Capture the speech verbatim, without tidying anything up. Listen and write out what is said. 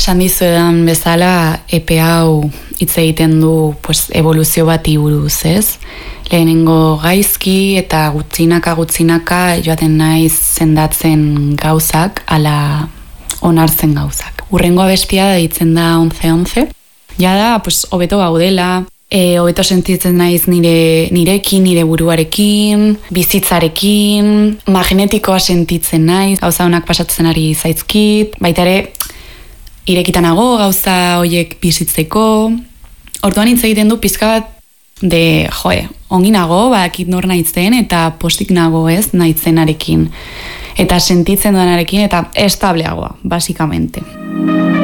esan dizuedan bezala, epe hau hitz egiten du pues, evoluzio bati buruz, ez? Lehenengo gaizki eta gutxinaka gutxinaka joaten naiz sendatzen gauzak, ala onartzen gauzak. Urrengo abestia deitzen da once once. Ja da, pues, hobeto gaudela, e, hobeto sentitzen naiz nire, nirekin, nire buruarekin, bizitzarekin, magnetikoa sentitzen naiz, gauza honak pasatzen ari zaizkit, baita ere, irekitanago gauza hoiek bizitzeko. Orduan hitz egiten du pizka bat de, joe, ongi nago, badakit nor naizen eta postik nago, ez, naizenarekin. Eta sentitzen duenarekin eta estableagoa, basikamente.